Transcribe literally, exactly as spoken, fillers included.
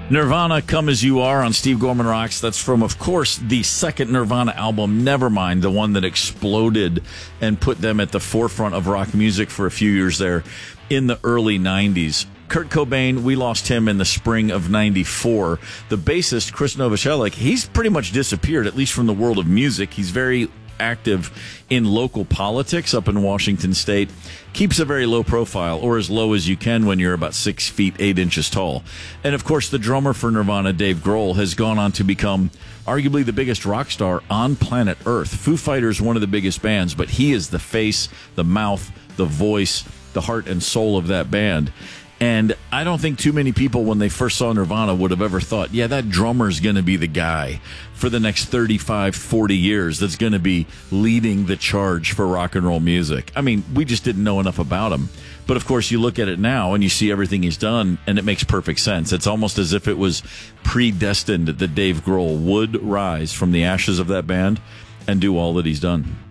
Nirvana, Come As You Are on Steve Gorman Rocks. That's from, of course, the second Nirvana album, Nevermind, the one that exploded and put them at the forefront of rock music for a few years there in the early nineties. Kurt Cobain, we lost him in the spring of ninety-four. The bassist, Chris Novoselic, he's pretty much disappeared, at least from the world of music. He's very active in local politics up in Washington State, keeps a very low profile, or as low as you can when you're about six feet eight inches tall. And of course, the drummer for Nirvana, Dave Grohl, has gone on to become arguably the biggest rock star on planet Earth. Foo Fighters, one of the biggest bands, but he is the face, the mouth, the voice, the heart and soul of that band. And I don't think too many people, when they first saw Nirvana, would have ever thought, yeah, that drummer's going to be the guy for the next thirty-five, forty years that's going to be leading the charge for rock and roll music. I mean, we just didn't know enough about him. But, of course, you look at it now and you see everything he's done, and it makes perfect sense. It's almost as if it was predestined that Dave Grohl would rise from the ashes of that band and do all that he's done.